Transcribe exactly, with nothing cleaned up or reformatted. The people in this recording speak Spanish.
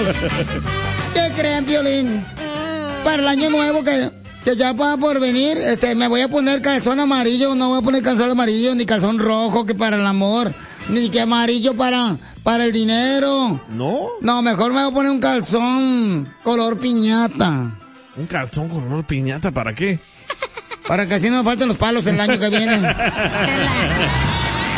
¿Qué creen, Piolín? Para el año nuevo que, que ya va por venir, este, me voy a poner calzón amarillo. No voy a poner calzón amarillo, ni calzón rojo, que para el amor, ni que amarillo para, para el dinero. ¿No? No, mejor me voy a poner un calzón color piñata. ¿Un calzón color piñata para qué? Para que así no me falten los palos el año que viene.